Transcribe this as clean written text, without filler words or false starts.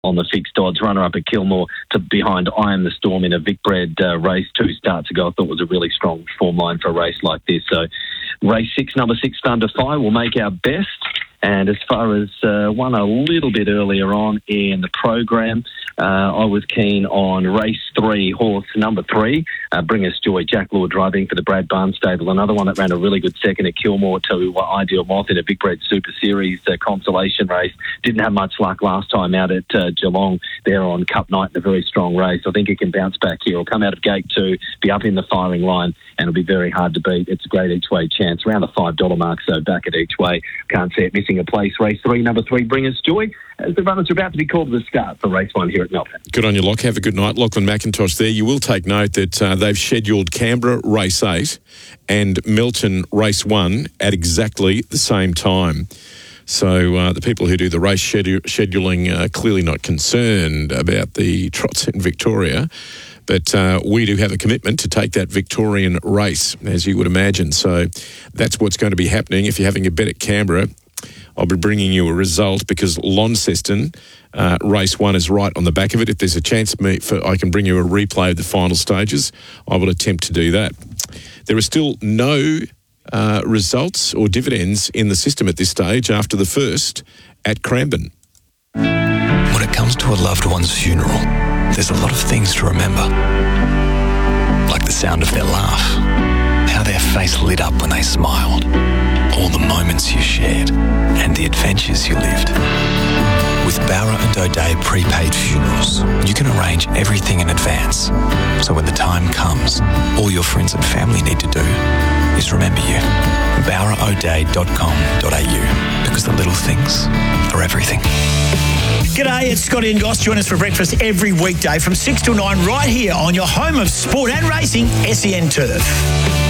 on the fixed odds. Runner-up at Kilmore to behind I Am the Storm in a Vicbred race 2 starts ago. I thought it was a really strong form line for a race like this. So race 6, number 6, Thunder Fire, will make our best. And as far as one a little bit earlier on in the program, I was keen on race 3, horse number 3, Bring Us Joy, Jack Law driving for the Brad Barnes stable. Another one that ran a really good second at Kilmore to Ideal Moth in a Vicbred Super Series consolation race. Didn't have much luck last time out at Geelong there on Cup Night in a very strong race. I think it can bounce back here. It'll come out of gate 2, be up in the firing line, and it'll be very hard to beat. It's a great each-way chance, around the $5 mark, so back at each way. Can't see it missing a place. Race 3, number 3, Bring Us Joy, as the runners are about to be called to the start for race 1 here at Melbourne. Good on you, Lock. Have a good night. Lachlan McIntosh there. You will take note that they've scheduled Canberra race 8 and Melton race 1 at exactly the same time. So the people who do the race scheduling are clearly not concerned about the trots in Victoria. But we do have a commitment to take that Victorian race, as you would imagine. So that's what's going to be happening. If you're having a bet at Canberra, I'll be bringing you a result because Launceston race 1 is right on the back of it. If there's a chance I can bring you a replay of the final stages, I will attempt to do that. There are still no results or dividends in the system at this stage after the first at Cranbourne. When it comes to a loved one's funeral, there's a lot of things to remember. Like the sound of their laugh, how their face lit up when they smiled, all the moments you shared, and the adventures you lived. With Bowra and O'Dea prepaid funerals, you can arrange everything in advance. So when the time comes, all your friends and family need to do is remember you. BowraO'Dea.com.au, because the little things are everything. G'day, it's Scotty and Goss. Join us for breakfast every weekday from 6 till 9 right here on your home of sport and racing, SEN Turf.